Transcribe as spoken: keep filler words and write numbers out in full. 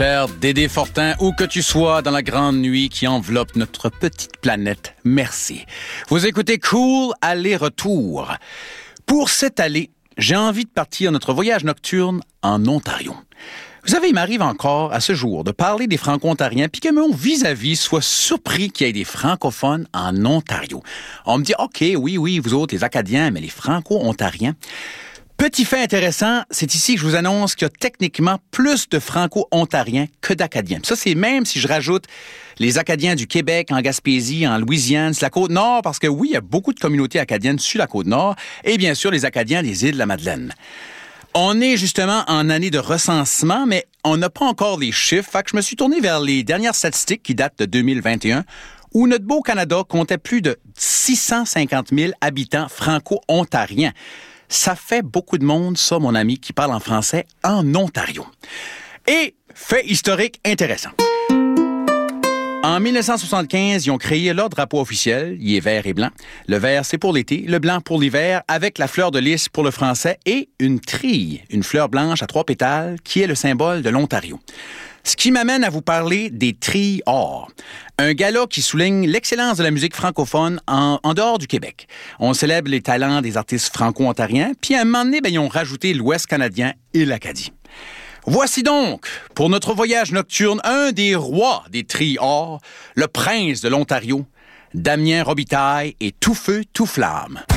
Père Dédé Fortin, où que tu sois dans la grande nuit qui enveloppe notre petite planète, merci. Vous écoutez Cool Aller-Retour. Pour cette allée, j'ai envie de partir notre voyage nocturne en Ontario. Vous savez, il m'arrive encore à ce jour de parler des Franco-Ontariens puis que mon vis-à-vis soit surpris qu'il y ait des francophones en Ontario. On me dit, OK, oui, oui, vous autres, les Acadiens, mais les Franco-Ontariens... Petit fait intéressant, c'est ici que je vous annonce qu'il y a techniquement plus de Franco-Ontariens que d'Acadiens. Ça, c'est même si je rajoute les Acadiens du Québec, en Gaspésie, en Louisiane, sur la Côte-Nord, parce que oui, il y a beaucoup de communautés acadiennes sur la Côte-Nord, et bien sûr les Acadiens des îles de la Madeleine. On est justement en année de recensement, mais on n'a pas encore les chiffres, fait que je me suis tourné vers les dernières statistiques qui datent de deux mille vingt et un, où notre beau Canada comptait plus de six cent cinquante mille habitants franco-ontariens. Ça fait beaucoup de monde, ça, mon ami, qui parle en français en Ontario. Et, fait historique intéressant. En mille neuf cent soixante-quinze, ils ont créé leur drapeau officiel. Il est vert et blanc. Le vert, c'est pour l'été. Le blanc pour l'hiver, avec la fleur de lys pour le français et une trille, une fleur blanche à trois pétales, qui est le symbole de l'Ontario. Ce qui m'amène à vous parler des trilles or. Un gala qui souligne l'excellence de la musique francophone en, en dehors du Québec. On célèbre les talents des artistes franco-ontariens, puis à un moment donné, ben, ils ont rajouté l'Ouest canadien et l'Acadie. Voici donc, pour notre voyage nocturne, un des rois des trilles or, le prince de l'Ontario, Damien Robitaille et Tout Feu, Tout Flamme.